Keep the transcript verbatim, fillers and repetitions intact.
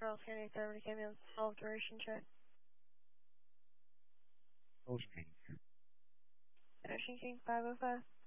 Charles County Authority came in self duration check. Ocean King. Ocean King five oh five.